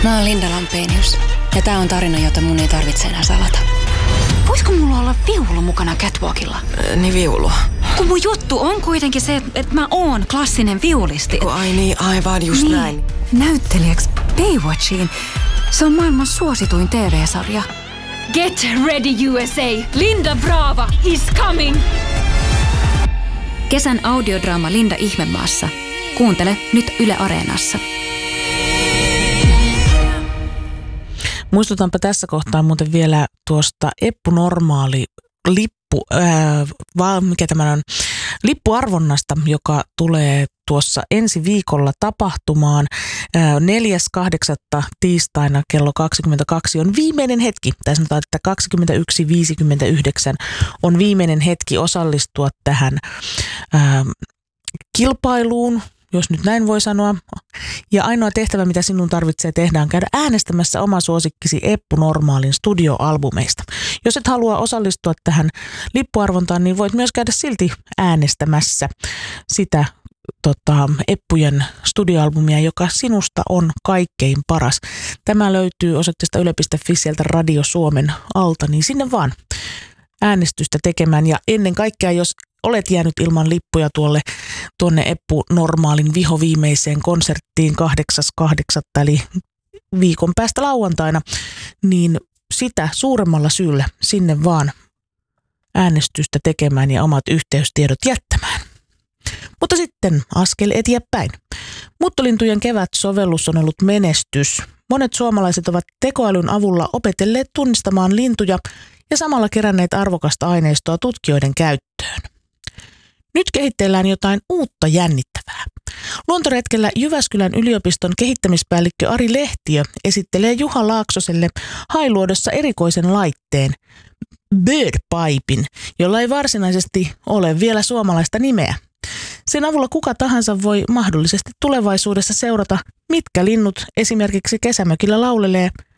Mä oon Linda Lampenius ja tää on tarina, jota mun ei tarvitse enää salata. Voisiko mulla olla viulu mukana catwalkilla? Niin viulu. Kun mun juttu on kuitenkin se, että mä oon klassinen viulisti. Ai niin, aivan just niin. näin. Näyttelijäksi Baywatchiin. Se on maailman suosituin TV-sarja. Get ready USA! Linda Brava is coming! Kesän audiodraama Linda Ihmemaassa. Kuuntele nyt Yle Areenassa. Muistutanpa tässä kohtaa muuten vielä tuosta Eppu Normaali lippuarvonnasta, joka tulee tuossa ensi viikolla tapahtumaan. 4.8. tiistaina kello 22 on viimeinen hetki, tai sanotaan, että 21.59 on viimeinen hetki osallistua tähän kilpailuun, jos nyt näin voi sanoa. Ja ainoa tehtävä, mitä sinun tarvitsee tehdä, on käydä äänestämässä oma suosikkisi Eppu Normaalin studioalbumeista. Jos et halua osallistua tähän lippuarvontaan, niin voit myös käydä silti äänestämässä sitä Eppujen studioalbumia, joka sinusta on kaikkein paras. Tämä löytyy osoitteesta yle.fi sieltä Radio Suomen alta, niin sinne vaan äänestystä tekemään. Ja ennen kaikkea, jos olet jäänyt ilman lippuja tuonne Eppu Normaalin vihoviimeiseen konserttiin 8.8. eli viikon päästä lauantaina, niin sitä suuremmalla syyllä sinne vaan äänestystä tekemään ja omat yhteystiedot jättämään. Mutta sitten askel eteenpäin. Muuttolintujen kevät-sovellus on ollut menestys. Monet suomalaiset ovat tekoälyn avulla opetelleet tunnistamaan lintuja ja samalla keränneet arvokasta aineistoa tutkijoiden käyttöön. Nyt kehitteillään jotain uutta jännittävää. Luontoretkellä Jyväskylän yliopiston kehittämispäällikkö Ari Lehtiö esittelee Juha Laaksoselle Hailuodossa erikoisen laitteen, Birdpipin, jolla ei varsinaisesti ole vielä suomalaista nimeä. Sen avulla kuka tahansa voi mahdollisesti tulevaisuudessa seurata, mitkä linnut esimerkiksi kesämökillä laulelee